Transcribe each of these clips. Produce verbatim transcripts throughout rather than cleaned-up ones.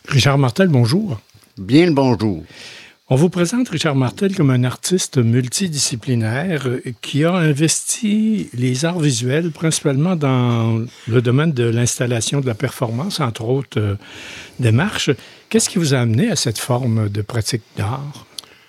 Richard Martel, bonjour. Bien le bonjour. On vous présente Richard Martel comme un artiste multidisciplinaire qui a investi les arts visuels principalement dans le domaine de l'installation de la performance, entre autres euh, démarches. Qu'est-ce qui vous a amené à cette forme de pratique d'art?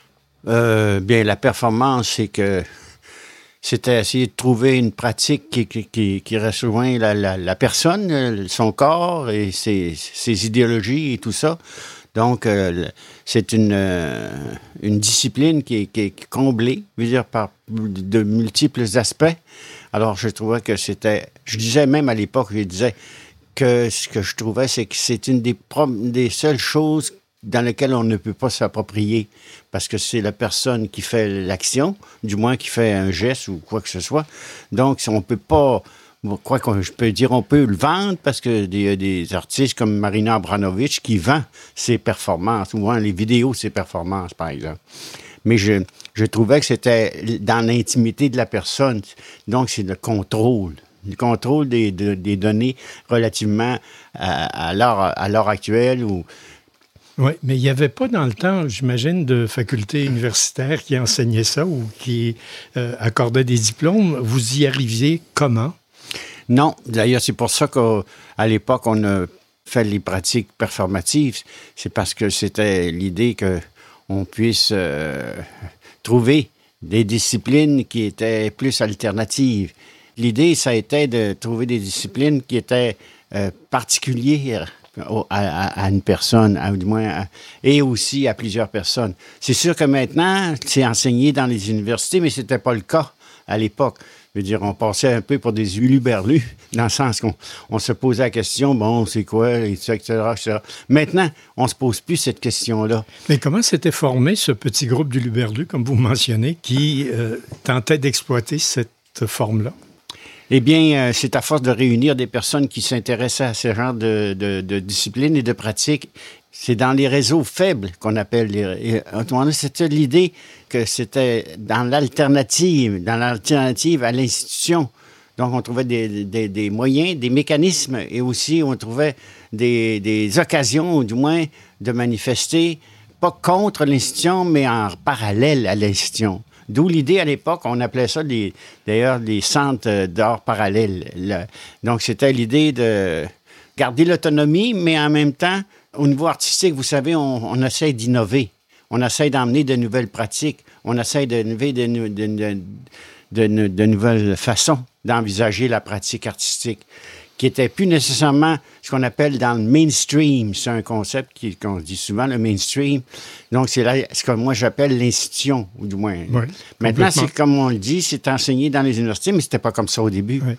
Euh, bien, la performance, c'est que c'était essayer de trouver une pratique qui, qui, qui, qui rejoint la, la, la personne, son corps et ses, ses idéologies et tout ça. Donc, euh, c'est une, euh, une discipline qui est, qui est comblée, je veux dire, par de multiples aspects. Alors, je trouvais que c'était... Je disais même à l'époque, je disais que ce que je trouvais, c'est que c'est une des, des seules choses dans lesquelles on ne peut pas s'approprier, parce que c'est la personne qui fait l'action, du moins qui fait un geste ou quoi que ce soit. Donc, on ne peut pas... Quoi que je peux dire, on peut le vendre parce qu'il y a des artistes comme Marina Abramović qui vend ses performances, ou vend les vidéos de ses performances, par exemple. Mais je, je trouvais que c'était dans l'intimité de la personne. Donc, c'est le contrôle. Le contrôle des, de, des données relativement à, à, l'heure, à l'heure actuelle. Ou... Oui, mais il n'y avait pas dans le temps, j'imagine, de facultés universitaires qui enseignaient ça ou qui euh, accordaient des diplômes. Vous y arriviez comment? Non, d'ailleurs, c'est pour ça qu'à l'époque, on a fait les pratiques performatives. C'est parce que c'était l'idée qu'on puisse euh, trouver des disciplines qui étaient plus alternatives. L'idée, ça a été de trouver des disciplines qui étaient euh, particulières à, à, à une personne, à, du moins, à, et aussi à plusieurs personnes. C'est sûr que maintenant, c'est enseigné dans les universités, mais ce n'était pas le cas à l'époque. Je veux dire, on passait un peu pour des huluberlus, dans le sens qu'on on se posait la question, bon, c'est quoi, et cetera, et cetera. Maintenant, on ne se pose plus cette question-là. Mais comment s'était formé ce petit groupe d'huluberlus, comme vous mentionnez, qui euh, tentait d'exploiter cette forme-là? Eh bien, euh, c'est à force de réunir des personnes qui s'intéressaient à ce genre de, de, de discipline et de pratique. C'est dans les réseaux faibles qu'on appelle les... C'était l'idée que c'était dans l'alternative, dans l'alternative à l'institution. Donc, on trouvait des, des, des moyens, des mécanismes et aussi on trouvait des, des occasions, ou du moins, de manifester, pas contre l'institution, mais en parallèle à l'institution. D'où l'idée, à l'époque, on appelait ça, les, d'ailleurs, les centres d'art parallèles. Le, donc, c'était l'idée de garder l'autonomie, mais en même temps, au niveau artistique, vous savez, on, on essaie d'innover. On essaie d'emmener de nouvelles pratiques. On essaie d'innover de, de, de, de, de, de nouvelles façons d'envisager la pratique artistique, qui n'était plus nécessairement ce qu'on appelle dans le mainstream. C'est un concept qui, qu'on dit souvent, le mainstream. Donc, c'est là, ce que moi, j'appelle l'institution, ou du moins. Oui, maintenant, c'est comme on le dit, c'est enseigné dans les universités, mais ce n'était pas comme ça au début. Oui.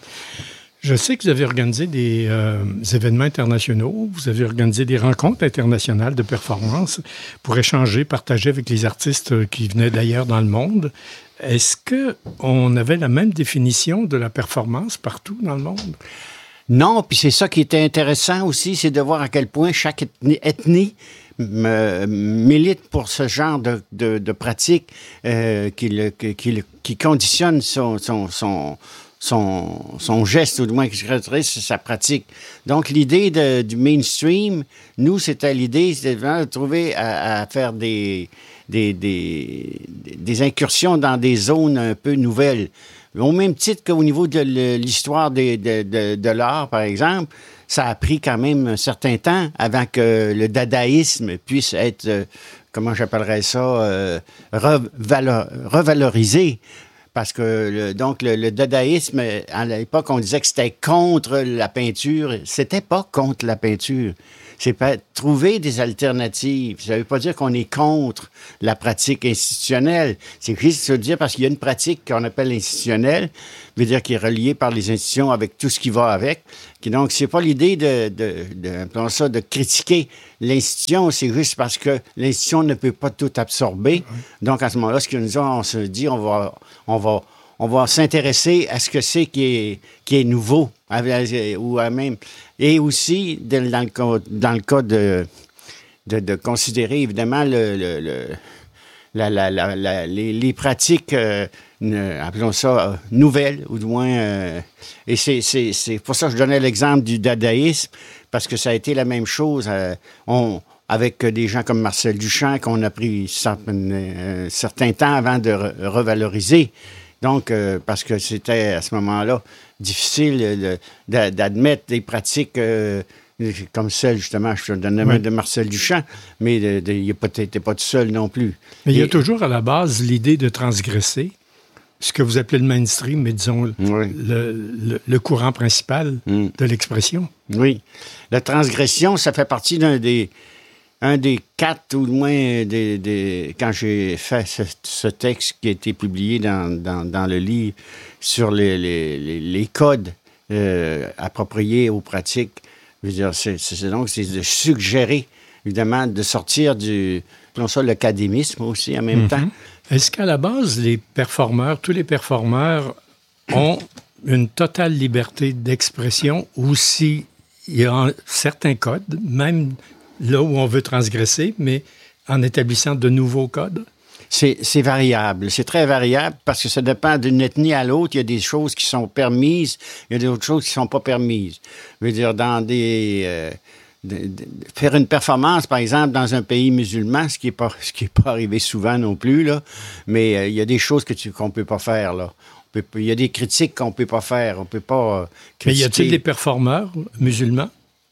Je sais que vous avez organisé des euh, événements internationaux, vous avez organisé des rencontres internationales de performance pour échanger, partager avec les artistes qui venaient d'ailleurs dans le monde. Est-ce qu'on avait la même définition de la performance partout dans le monde? Non, puis c'est ça qui était intéressant aussi, c'est de voir à quel point chaque ethnie, ethnie me, milite pour ce genre de, de, de pratique euh, qui, le, qui, qui conditionne son... son, son Son, son geste, ou du moins, qui caractérise sa pratique. Donc, l'idée de, du mainstream, nous, c'était l'idée, c'était vraiment de trouver à, à faire des, des, des, des incursions dans des zones un peu nouvelles. Au même titre qu'au niveau de l'histoire de, de, de, de l'art, par exemple, ça a pris quand même un certain temps avant que le dadaïsme puisse être, euh, comment j'appellerais ça, euh, revalor, revalorisé. Parce que, le, donc, le, le dadaïsme, à l'époque, on disait que c'était contre la peinture. C'était pas contre la peinture. C'est pas trouver des alternatives. Ça veut pas dire qu'on est contre la pratique institutionnelle. C'est juste de dire parce qu'il y a une pratique qu'on appelle institutionnelle, veut dire qui est reliée par les institutions avec tout ce qui va avec. Donc, c'est pas l'idée de, de, de, ça, de critiquer l'institution, c'est juste parce que l'institution ne peut pas tout absorber. Donc, à ce moment-là, ce que nous on, on se dit, on va, on va, on va s'intéresser à ce que c'est qui est, qui est nouveau, ou à même, et aussi dans, dans, le, cas, dans le cas de, de, de considérer évidemment le, le, le, la, la, la, la, les, les pratiques, euh, ne, appelons ça, euh, nouvelles, ou du moins, euh, et c'est, c'est, c'est pour ça que je donnais l'exemple du dadaïsme, parce que ça a été la même chose. Euh, on, avec des gens comme Marcel Duchamp, qu'on a pris certain, euh, certain temps avant de re- revaloriser. Donc, euh, parce que c'était à ce moment-là difficile de, de, d'admettre des pratiques euh, comme celle, justement, je te donne le nom de Marcel Duchamp, mais il n'est peut-être pas tout seul non plus. Mais il y a Et, toujours à la base l'idée de transgresser, ce que vous appelez le mainstream, mais disons oui. le, le, le courant principal mm. de l'expression. Oui. La transgression, ça fait partie d'un des... Un des quatre, ou moins, des, des, quand j'ai fait ce, ce texte qui a été publié dans, dans, dans le livre sur les, les, les, les codes euh, appropriés aux pratiques, je veux dire, c'est, c'est donc c'est de suggérer, évidemment, de sortir du, non ça, l'académisme aussi en même mm-hmm. temps. Est-ce qu'à la base, les performeurs, tous les performeurs ont une totale liberté d'expression ou s'il y a certains codes, même là où on veut transgresser, mais en établissant de nouveaux codes? C'est, c'est variable. C'est très variable parce que ça dépend d'une ethnie à l'autre. Il y a des choses qui sont permises, il y a d'autres choses qui ne sont pas permises. Je veux dire, dans des... Euh, de, de, faire une performance, par exemple, dans un pays musulman, ce qui n'est pas, ce qui est pas arrivé souvent non plus, là, mais euh, il y a des choses que tu, qu'on ne peut pas faire, là. On peut, il y a des critiques qu'on ne peut pas faire. On ne peut pas euh, critiquer. Mais y a-t-il des performeurs musulmans?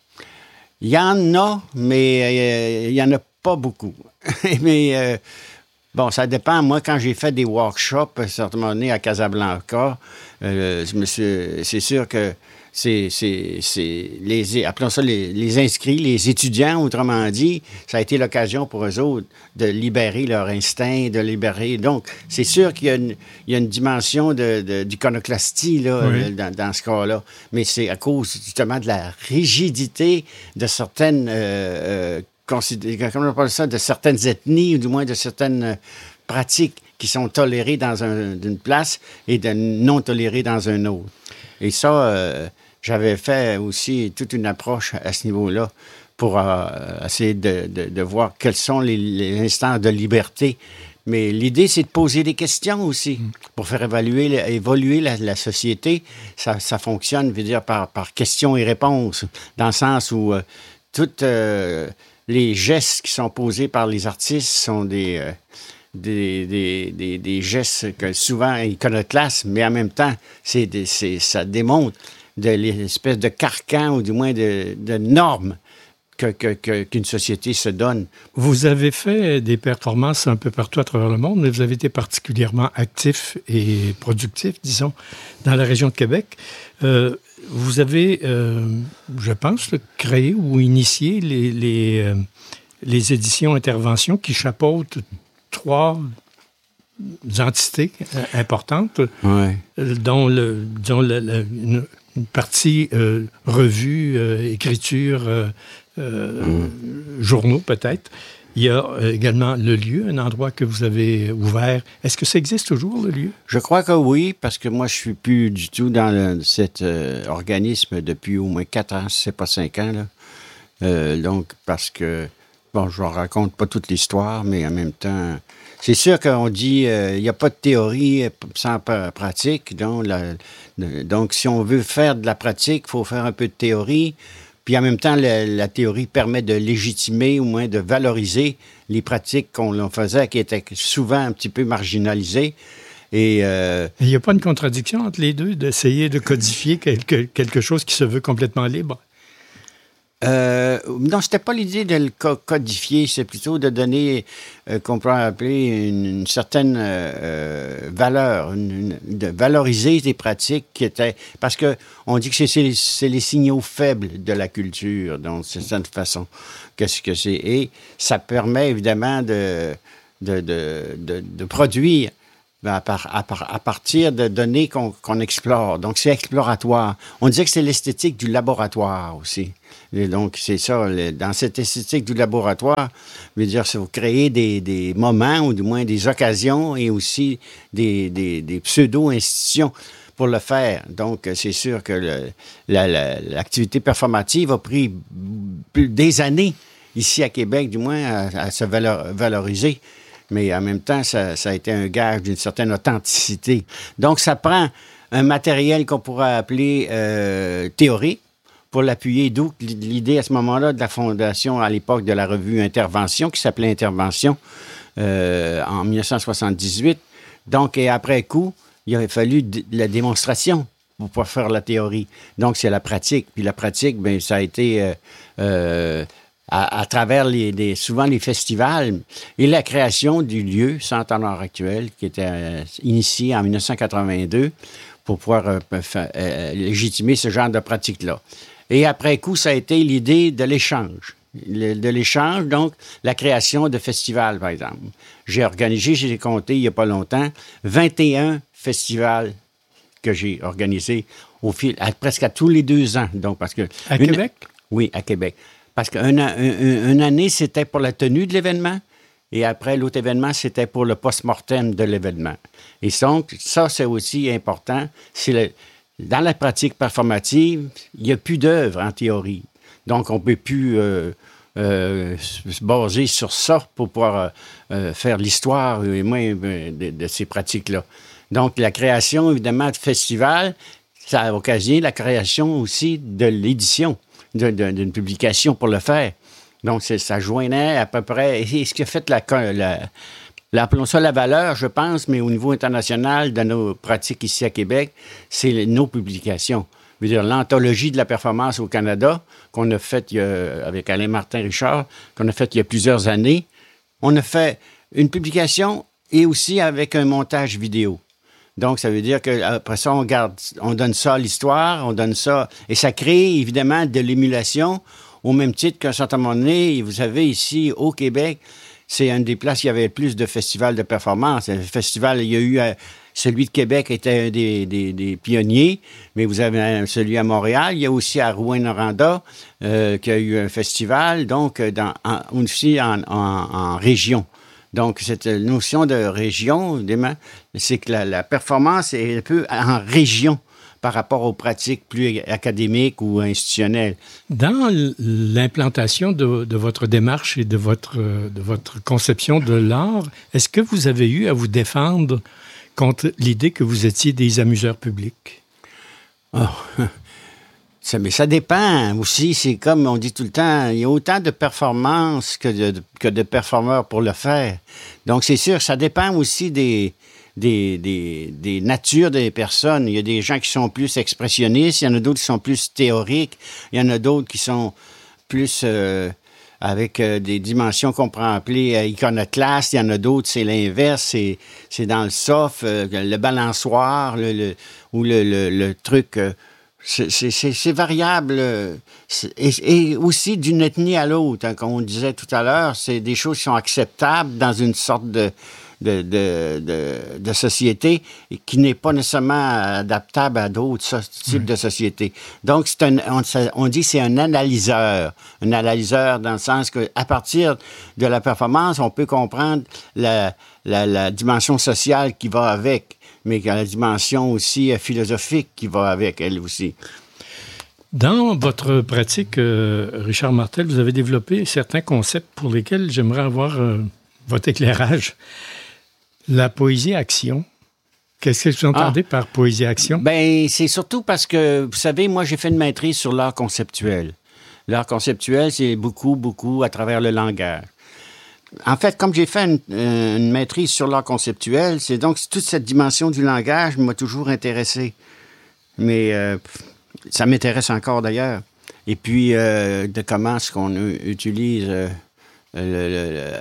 Il y en a, mais euh, il n'y en a pas beaucoup. mais euh, bon, ça dépend. Moi, quand j'ai fait des workshops, à un certain moment donné, à Casablanca, euh, je me suis, c'est sûr que c'est, c'est, c'est les, appelons ça les, les inscrits, les étudiants, autrement dit, ça a été l'occasion pour eux autres de libérer leur instinct, de libérer. Donc, c'est sûr qu'il y a une, il y a une dimension de, de, d'iconoclastie là, oui. dans, dans ce cas-là, mais c'est à cause justement de la rigidité de certaines, euh, euh, considé- comment on appelle ça, de certaines ethnies, ou du moins de certaines pratiques qui sont tolérées dans un, une place et de non tolérées dans un autre. Et ça, euh, j'avais fait aussi toute une approche à ce niveau-là pour euh, essayer de, de, de voir quels sont les, les instants de liberté. Mais l'idée, c'est de poser des questions aussi pour faire évaluer, évoluer la, la société. Ça, ça fonctionne, je veux dire, par, par questions et réponses, dans le sens où euh, tous euh, les gestes qui sont posés par les artistes sont des... Euh, Des, des, des, des gestes que souvent iconoclastes, mais en même temps, c'est, des, c'est, ça démontre de l'espèce de carcan ou du moins de, de normes que, que, que, qu'une société se donne. Vous avez fait des performances un peu partout à travers le monde, mais vous avez été particulièrement actif et productif, disons, dans la région de Québec. Euh, vous avez, euh, je pense, créé ou initié les, les, euh, les éditions interventions qui chapeautent trois entités importantes, ouais. dont, le, dont le, le, une, une partie euh, revue, euh, écriture, euh, euh, mmh. journaux peut-être. Il y a également le lieu, un endroit que vous avez ouvert. Est-ce que ça existe toujours, le lieu? Je crois que oui, parce que moi, je ne suis plus du tout dans le, cet euh, organisme depuis au moins quatre ans, si ce n'est pas cinq ans. Là. Euh, donc, parce que... Bon, je ne raconte pas toute l'histoire, mais en même temps, c'est sûr qu'on dit il n'y euh, a pas de théorie sans pratique. Donc, la, donc, si on veut faire de la pratique, il faut faire un peu de théorie. Puis en même temps, la, la théorie permet de légitimer, au moins de valoriser les pratiques qu'on faisait, qui étaient souvent un petit peu marginalisées. Et euh, il n'y a pas une contradiction entre les deux, d'essayer de codifier quelque, quelque chose qui se veut complètement libre? Euh, non, c'était pas l'idée de le codifier, c'est plutôt de donner, euh, qu'on peut appeler une, une certaine euh, valeur, une, une, de valoriser des pratiques qui étaient... Parce que on dit que c'est, c'est, c'est les signaux faibles de la culture, donc c'est cette façon qu'est-ce que c'est. Et ça permet évidemment de, de, de, de, de produire à, par, à, par, à partir de données qu'on, qu'on explore. Donc c'est exploratoire. On disait que c'est l'esthétique du laboratoire aussi. Et donc, c'est ça, le, dans cette esthétique du laboratoire, je veux dire, c'est vous créer des, des moments, ou du moins des occasions, et aussi des, des, des pseudo-institutions pour le faire. Donc, c'est sûr que le, la, la, l'activité performative a pris plus, des années, ici à Québec, du moins, à, à se valor, valoriser. Mais en même temps, ça, ça a été un gage d'une certaine authenticité. Donc, ça prend un matériel qu'on pourrait appeler euh, théorique, pour l'appuyer. D'où l'idée à ce moment-là de la fondation, à l'époque de la revue Intervention, qui s'appelait Intervention, euh, en dix-neuf cent soixante-dix-huit. Donc, et après coup, il a fallu de la démonstration pour pouvoir faire la théorie. Donc, c'est la pratique. Puis la pratique, bien, ça a été euh, euh, à, à travers les, les, souvent les festivals et la création du lieu Centre en art actuel qui était euh, initié en dix-neuf cent quatre-vingt-deux pour pouvoir euh, euh, légitimer ce genre de pratique-là. Et après coup, ça a été l'idée de l'échange. Le, de l'échange, donc la création de festivals, par exemple. J'ai organisé, j'ai compté il n'y a pas longtemps, vingt et un festivals que j'ai organisés au fil, à, presque à tous les deux ans. Donc, parce que, à une, Québec? Oui, à Québec. Parce qu'une un, un, une année, c'était pour la tenue de l'événement, et après, l'autre événement, c'était pour le post-mortem de l'événement. Et donc, ça, c'est aussi important. C'est le, dans la pratique performative, il n'y a plus d'œuvre en théorie. Donc, on ne peut plus euh, euh, se baser sur ça pour pouvoir euh, faire l'histoire et moins de, de ces pratiques-là. Donc, la création, évidemment, de festivals, ça a occasionné la création aussi de l'édition, de, de, d'une publication pour le faire. Donc, c'est, ça joignait à peu près... Et ce qui a fait la... la la appelons ça la valeur, je pense, mais au niveau international de nos pratiques ici à Québec, c'est nos publications. Je veux dire, l'anthologie de la performance au Canada, qu'on a faite avec Alain Martin-Richard, qu'on a faite il y a plusieurs années, on a fait une publication et aussi avec un montage vidéo. Donc, ça veut dire qu'après ça, on garde, on donne ça à l'histoire, on donne ça, et ça crée évidemment de l'émulation, au même titre qu'à un certain moment donné, vous savez, ici au Québec, c'est une des places où il y avait le plus de festivals de performance. Le festival, il y a eu... Euh, celui de Québec était un des, des, des pionniers, mais vous avez celui à Montréal. Il y a aussi à Rouyn-Noranda euh, qui a eu un festival, donc dans, en, aussi en, en, en région. Donc, cette notion de région, c'est que la, la performance est un peu en région par rapport aux pratiques plus académiques ou institutionnelles. Dans l'implantation de, de votre démarche et de votre, de votre conception de l'art, est-ce que vous avez eu à vous défendre contre l'idée que vous étiez des amuseurs publics? Oh. Ça, mais ça dépend aussi. C'est comme on dit tout le temps, il y a autant de performances que de, que de performeurs pour le faire. Donc, c'est sûr, ça dépend aussi des... Des, des, des natures des personnes. Il y a des gens qui sont plus expressionnistes, il y en a d'autres qui sont plus théoriques, il y en a d'autres qui sont plus euh, avec euh, des dimensions qu'on pourrait appeler euh, iconoclastes, il y en a d'autres, c'est l'inverse, c'est, c'est dans le soft, euh, le balançoire, le, le, ou le, le, le truc... Euh, C'est, c'est, c'est variable. C'est, et, et aussi d'une ethnie à l'autre. Hein, comme on disait tout à l'heure, c'est des choses qui sont acceptables dans une sorte de, de, de, de, de société qui n'est pas nécessairement adaptable à d'autres so- types mmh. de sociétés. Donc, c'est un, on, on dit que c'est un analyseur. Un analyseur dans le sens qu'à partir de la performance, on peut comprendre la, la, la dimension sociale qui va avec, mais qu'il y a la dimension aussi philosophique qui va avec elle aussi. Dans votre pratique, euh, Richard Martel, vous avez développé certains concepts pour lesquels j'aimerais avoir euh, votre éclairage. La poésie-action. Qu'est-ce que vous entendez ah, par poésie-action? Bien, c'est surtout parce que, vous savez, moi, j'ai fait une maîtrise sur l'art conceptuel. L'art conceptuel, c'est beaucoup, beaucoup à travers le langage. En fait, comme j'ai fait une, une maîtrise sur l'art conceptuel, c'est donc toute cette dimension du langage m'a toujours intéressé. Mais euh, ça m'intéresse encore d'ailleurs. Et puis, euh, de comment est-ce qu'on utilise euh, le, le, le...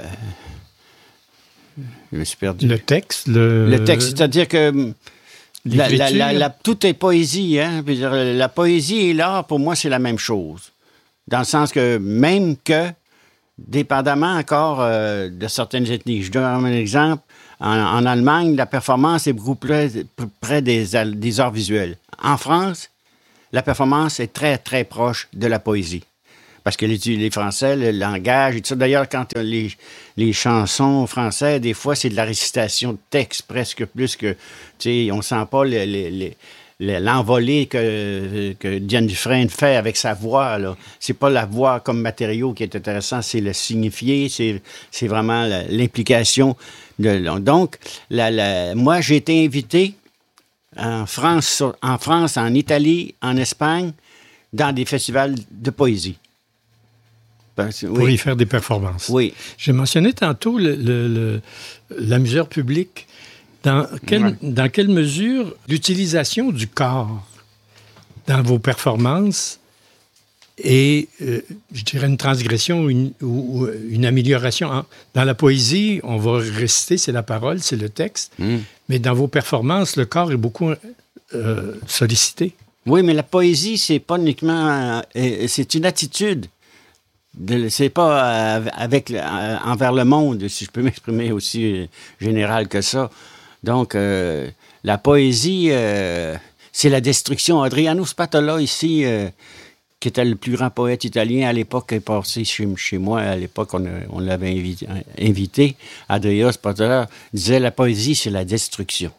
Je me suis perdu. Le texte. Le, le texte, c'est-à-dire que la, la, la, la, tout est poésie. Hein? La poésie et l'art, pour moi, c'est la même chose. Dans le sens que même que dépendamment encore euh, de certaines ethnies. Je donne un exemple. En, en Allemagne, la performance est beaucoup près, près des, des arts visuels. En France, la performance est très, très proche de la poésie. Parce que les, les Français, le langage et tout ça. D'ailleurs, quand les, les chansons françaises, des fois, c'est de la récitation de texte presque plus que... Tu sais, on sent pas les... les, les l'envolée que, que Diane Dufresne fait avec sa voix, là. C'est pas la voix comme matériau qui est intéressant, c'est le signifié, c'est, c'est vraiment la, l'implication. De, donc, la, la, moi, j'ai été invité en France, en France, en Italie, en Espagne, dans des festivals de poésie. Parce, Pour oui. y faire des performances. Oui. J'ai mentionné tantôt le, le, le, l'amuseur public. Dans, quel, ouais. dans quelle mesure l'utilisation du corps dans vos performances est, euh, je dirais, une transgression ou une, ou, ou une amélioration? Dans la poésie, on va réciter, c'est la parole, c'est le texte, mm. mais dans vos performances, le corps est beaucoup euh, sollicité. Oui, mais la poésie, c'est pas uniquement... Euh, c'est une attitude. De, c'est pas euh, avec, euh, envers le monde, si je peux m'exprimer aussi euh, général que ça. Donc, euh, la poésie, euh, c'est la destruction. Adriano Spatola, ici, euh, qui était le plus grand poète italien à l'époque, est passé chez, chez moi. À l'époque, on, a, on l'avait invité, invité. Adriano Spatola disait, la poésie, c'est la destruction.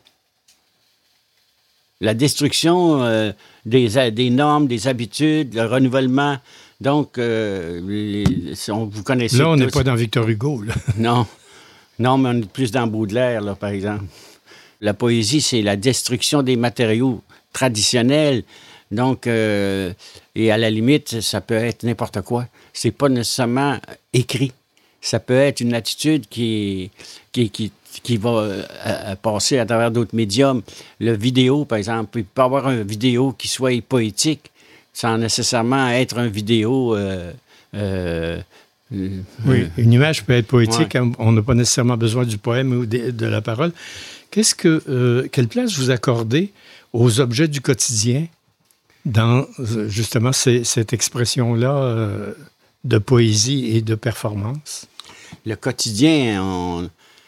La destruction euh, des, des normes, des habitudes, le renouvellement. Donc, euh, les, on, vous connaissez... Là, on n'est pas dans Victor Hugo. Là. Non. Non, mais on est plus dans Baudelaire, là, par exemple. La poésie, c'est la destruction des matériaux traditionnels. Donc, euh, et à la limite, ça peut être n'importe quoi. C'est pas nécessairement écrit. Ça peut être une attitude qui, qui, qui, qui va euh, passer à travers d'autres médiums. Le vidéo, par exemple, il peut y avoir une vidéo qui soit poétique sans nécessairement être une vidéo... Euh, euh, Oui, une image peut être poétique. Ouais. On n'a pas nécessairement besoin du poème ou de, de la parole. Qu'est-ce que, euh, quelle place vous accordez aux objets du quotidien dans, justement, ces, cette expression-là euh, de poésie et de performance? Le quotidien, on...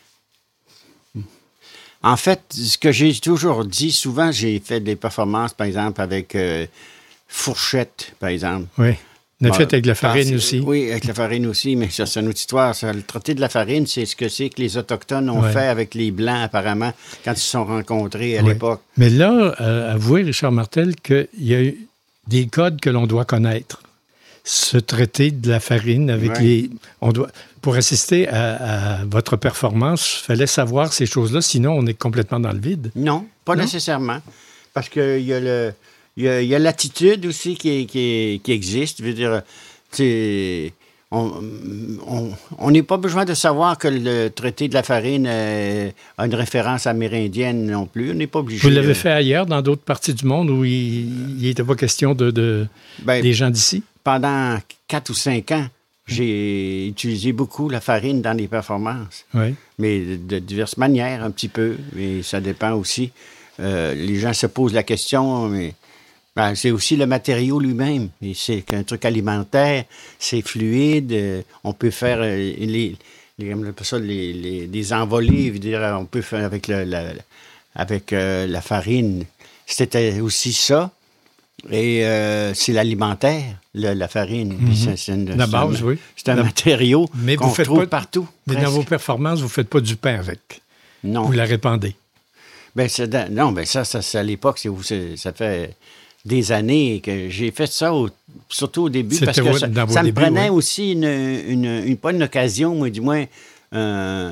En fait, ce que j'ai toujours dit, souvent, j'ai fait des performances, par exemple, avec euh, Fourchette, par exemple. Oui. On a fait avec la farine ah, aussi. Oui, avec la farine aussi, mais ça, c'est une autre histoire. Ça, le traité de la farine, c'est ce que c'est que les Autochtones ont ouais. fait avec les Blancs, apparemment, quand ils se sont rencontrés à ouais. l'époque. Mais là, euh, avouez, Richard Martel, qu'il y a eu des codes que l'on doit connaître. Ce traité de la farine avec ouais. les... On doit, pour assister à, à votre performance, il fallait savoir ces choses-là, sinon on est complètement dans le vide. Non, pas non? nécessairement. Parce qu'il y a le... Il y, a, il y a l'attitude aussi qui, qui, qui existe. Je veux dire, on n'est pas besoin de savoir que le traité de la farine euh, a une référence amérindienne non plus. On n'est pas obligé. Vous l'avez de... fait ailleurs, dans d'autres parties du monde où il n'était pas question de, de ben, des gens d'ici? Pendant quatre ou cinq ans, j'ai utilisé beaucoup la farine dans les performances. Oui. Mais de, de diverses manières, un petit peu. Mais ça dépend aussi. Euh, les gens se posent la question, mais... Ben, c'est aussi le matériau lui-même. Et c'est un truc alimentaire, c'est fluide. Euh, on peut faire euh, les, les, on appelle ça les, les, des envolées. Je veux dire, on peut faire avec, le, la, avec euh, la farine. C'était aussi ça. Et euh, c'est l'alimentaire, le, la farine. Mm-hmm. C'est, c'est une, la base, c'est un, oui. C'est un la... matériau mais qu'on vous faites trouve pas... partout. Mais presque. Dans vos performances, vous ne faites pas du pain avec. Non. Vous la répandez. Ben, c'est dans... Non, ben ça, ça, c'est à l'époque, c'est, c'est, ça fait... des années que j'ai fait ça, au, surtout au début, C'était parce que ça, ça me débuts, prenait oui. aussi une, une, une, pas une occasion, mais du moins euh,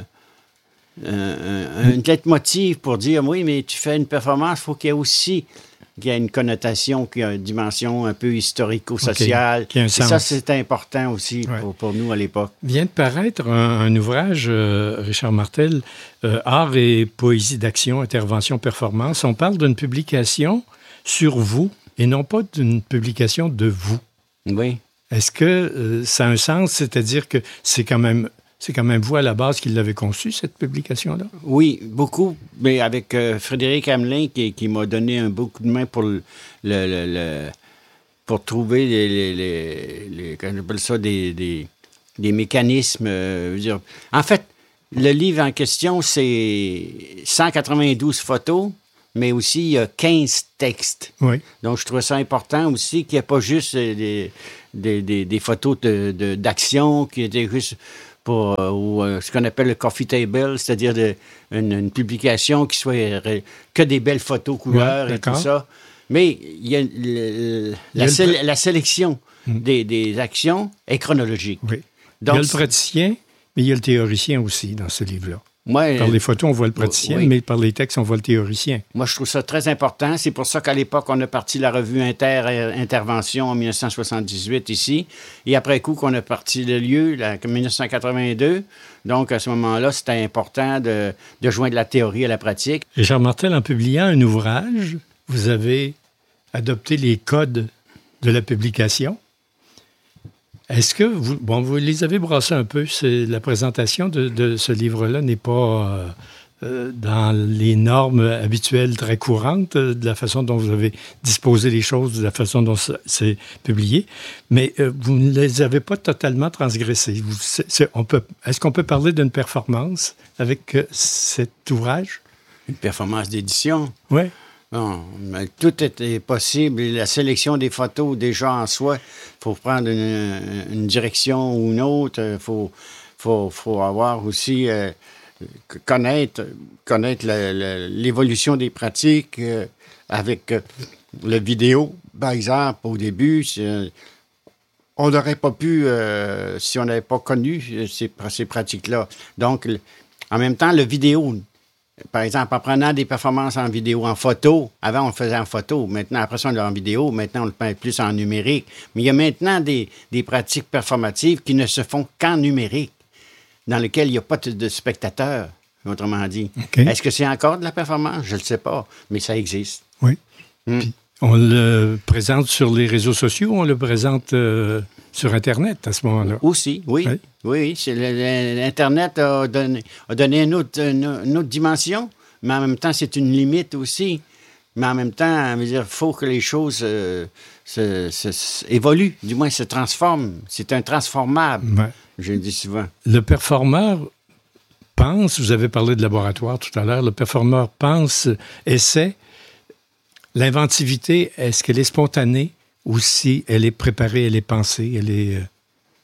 euh, une tête motive pour dire, oui, mais tu fais une performance, il faut qu'il y ait aussi qu'il y ait une connotation, qu'il y ait une dimension un peu historico-sociale. Okay. Et ça, c'était important aussi ouais. pour, pour nous à l'époque. Vient de paraître un, un ouvrage, euh, Richard Martel, euh, Art et poésie d'action, intervention, performance. On parle d'une publication sur vous et non pas d'une publication de vous. Oui. Est-ce que euh, ça a un sens? C'est-à-dire que c'est quand même, c'est quand même vous à la base qui l'avez conçue, cette publication-là? Oui, beaucoup. Mais avec euh, Frédéric Hamelin qui, qui m'a donné un beau coup de main pour le, le, le, le pour trouver les, les, les, les comment j'appelle ça, des, des, des mécanismes. Euh, je veux dire. En fait, le livre en question, c'est cent quatre-vingt-douze photos. Mais aussi, il y a quinze textes. Oui. Donc, je trouve ça important aussi qu'il n'y ait pas juste des, des, des, des photos de, de, d'action qui étaient juste pour euh, ou, euh, ce qu'on appelle le coffee table, c'est-à-dire de, une, une publication qui soit euh, que des belles photos couleurs ouais, et tout ça. Mais il y a, le, la, il y a le... la sélection mmh. des, des actions est chronologique. Oui. Donc, il y a le praticien, mais il y a le théoricien aussi dans ce livre-là. Moi, par les photos, on voit le praticien, oui. mais par les textes, on voit le théoricien. Moi, je trouve ça très important. C'est pour ça qu'à l'époque, on a parti la revue Inter Intervention en dix-neuf cent soixante-dix-huit ici. Et après coup, qu'on a parti le lieu, là, en dix-neuf cent quatre-vingt-deux. Donc, à ce moment-là, c'était important de, de joindre la théorie à la pratique. Richard Martel, en publiant un ouvrage, vous avez adopté les codes de la publication. Est-ce que vous, bon, vous les avez brassés un peu? C'est, la présentation de, de ce livre-là n'est pas euh, euh, dans les normes habituelles très courantes euh, de la façon dont vous avez disposé les choses, de la façon dont c'est publié, mais euh, vous ne les avez pas totalement transgressés. Vous, c'est, c'est, on peut, est-ce qu'on peut parler d'une performance avec euh, cet ouvrage? Une performance d'édition? Oui. Non, mais tout était possible. La sélection des photos, déjà en soi, il faut prendre une, une direction ou une autre. Il faut, faut, faut avoir aussi, euh, connaître, connaître la, la, l'évolution des pratiques euh, avec euh, le vidéo. Par exemple, au début, c'est, on n'aurait pas pu, euh, si on n'avait pas connu ces, ces pratiques-là. Donc, en même temps, le vidéo... Par exemple, en prenant des performances en vidéo, en photo. Avant, on le faisait en photo. Maintenant, après ça, on l'a en vidéo. Maintenant, on le fait plus en numérique. Mais il y a maintenant des, des pratiques performatives qui ne se font qu'en numérique, dans lesquelles il n'y a pas de spectateurs, autrement dit. Okay. Est-ce que c'est encore de la performance? Je ne le sais pas, mais ça existe. Oui. Hum. Puis, on le présente sur les réseaux sociaux, on le présente euh, sur Internet à ce moment-là. Aussi, oui. Oui, oui c'est le, le, l'Internet a donné, a donné une, autre, une, une autre dimension, mais en même temps, c'est une limite aussi. Mais en même temps, il faut que les choses euh, se, se, se, évoluent, du moins se transforment. C'est un transformable, ouais. Je le dis souvent. Le performeur pense, vous avez parlé de laboratoire tout à l'heure, le performeur pense, essaie. L'inventivité, est-ce qu'elle est spontanée ou si elle est préparée, elle est pensée, elle est... Euh...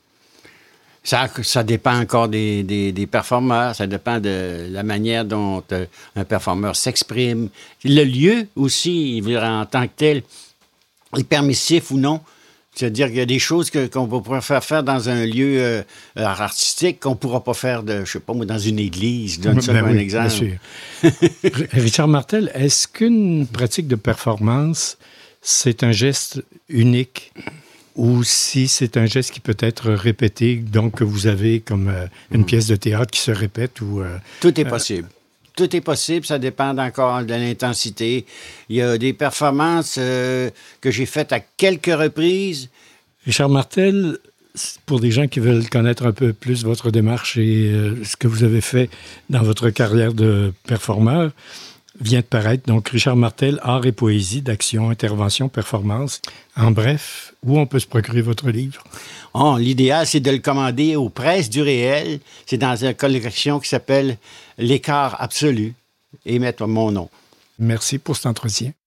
Ça, ça dépend encore des, des, des performeurs, ça dépend de la manière dont euh, un performeur s'exprime. Le lieu aussi, en tant que tel, est permissif ou non. C'est-à-dire qu'il y a des choses que, qu'on pourrait faire faire dans un lieu euh, artistique qu'on ne pourra pas faire, de, je sais pas moi, dans une église. Je donne ça ben comme oui, un exemple. Bien sûr. Richard Martel, est-ce qu'une pratique de performance, c'est un geste unique ou si c'est un geste qui peut être répété, donc que vous avez comme euh, une mmh. pièce de théâtre qui se répète ou... Euh, Tout est possible. Euh, Tout est possible, ça dépend encore de l'intensité. Il y a des performances euh, que j'ai faites à quelques reprises. Richard Martel, pour des gens qui veulent connaître un peu plus votre démarche et euh, ce que vous avez fait dans votre carrière de performeur, vient de paraître, donc Richard Martel, Art et poésie, d'action, intervention, performance. En bref, où on peut se procurer votre livre? Oh, l'idéal, c'est de le commander aux Presses du Réel. C'est dans une collection qui s'appelle L'écart absolu et mettre mon nom. Merci pour cet entretien.